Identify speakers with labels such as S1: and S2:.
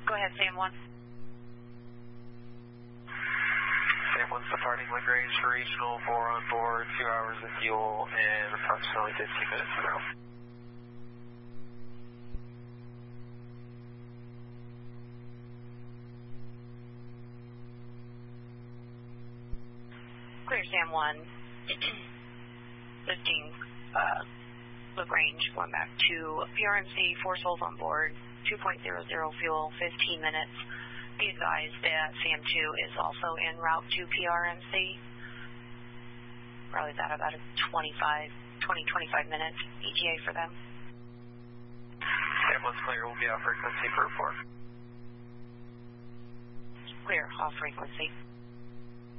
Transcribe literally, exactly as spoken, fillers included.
S1: Go ahead, Sam one.
S2: Sam one's departing LaGrange Regional, four on board, two hours of fuel, and approximately fifteen minutes to go.
S1: Clear, Sam one. Lifting uh, LaGrange, going back to P R M C, four souls on board, two point zero zero fuel, fifteen minutes. Be advised that Sam two is also en route to P R M C. Probably that about a twenty-five, twenty, twenty-five minute E T A for them.
S2: Sam one's clear, we'll be off frequency for report.
S1: Clear, off frequency.